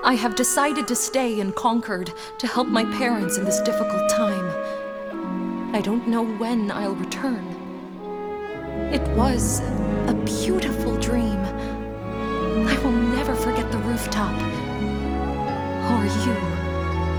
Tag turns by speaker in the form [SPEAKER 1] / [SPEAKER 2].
[SPEAKER 1] I have decided to stay in Concord to help my parents in this difficult time. I don't know when I'll return. It was a beautiful dream. I will never forget the rooftop. Or you.